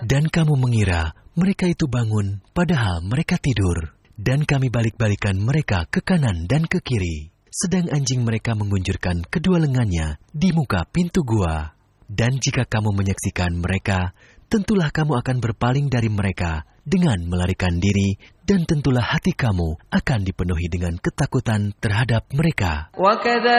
Dan kamu mengira mereka itu bangun, padahal mereka tidur. Dan kami balik-balikan mereka ke kanan dan ke kiri. Sedang anjing mereka mengunjurkan kedua lengannya di muka pintu gua. Dan jika kamu menyaksikan mereka, tentulah kamu akan berpaling dari mereka dengan melarikan diri, dan tentulah hati kamu akan dipenuhi dengan ketakutan terhadap mereka.